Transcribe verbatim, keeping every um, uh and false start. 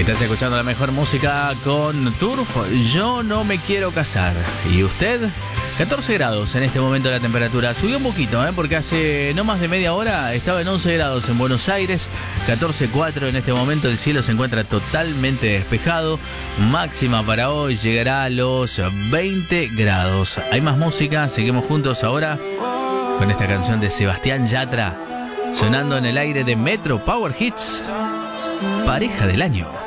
Estás escuchando la mejor música con Turf. Yo no me quiero casar. ¿Y usted? catorce grados en este momento la temperatura. Subió un poquito, ¿eh? Porque hace no más de media hora estaba en once grados en Buenos Aires. catorce coma cuatro en este momento. El cielo se encuentra totalmente despejado. Máxima para hoy llegará a los veinte grados. Hay más música. Seguimos juntos ahora con esta canción de Sebastián Yatra sonando en el aire de Metro Power Hits. Pareja del año.